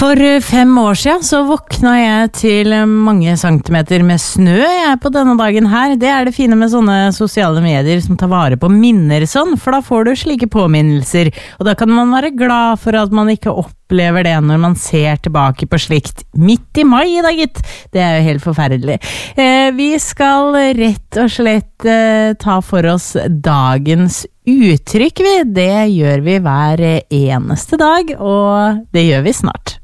For 5 år siden så våkna jeg til mange centimeter med snø på denne dagen her. Det det fine med sånne sosiale medier som tar vare på minner sånn, for da får du slike påminnelser. Og da kan man være glad for at man ikke opplever det når man ser tilbake på slikt midt i mai da, gitt. Det jo helt forferdelig. Vi skal rett og slett ta for oss dagens uttrykk. Det gjør vi hver eneste dag, og det gjør vi snart.